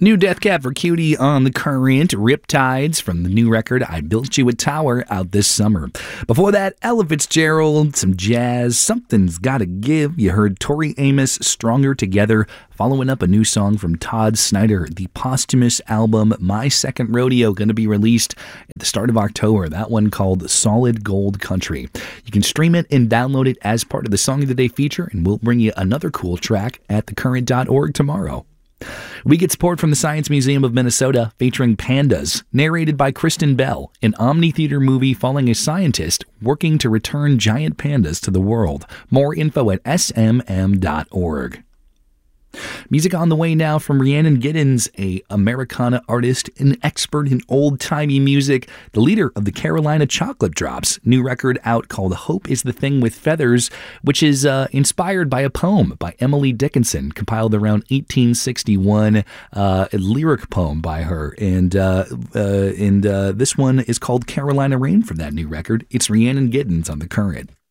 New Death Cab for Cutie on the current. Riptides from the new record I Built You a Tower out this summer. Before that, Ella Fitzgerald, some jazz, Something's Gotta Give. You heard Tori Amos, Stronger Together, following up a new song from Todd Snyder. The posthumous album My Second Rodeo going to be released at the start of October. That one called Solid Gold Country. You can stream it and download it as part of the Song of the Day feature, and we'll bring you another cool track at thecurrent.org tomorrow. We get support from the Science Museum of Minnesota, featuring Pandas, narrated by Kristen Bell, an Omni Theater movie following a scientist working to return giant pandas to the world. More info at smm.org. Music on the way now from Rhiannon Giddens, a Americana artist, an expert in old-timey music, the leader of the Carolina Chocolate Drops. New record out called Hope is the Thing with Feathers, which is inspired by a poem by Emily Dickinson, compiled around 1861, a lyric poem by her. And this one is called Carolina Rain from that new record. It's Rhiannon Giddens on The Current.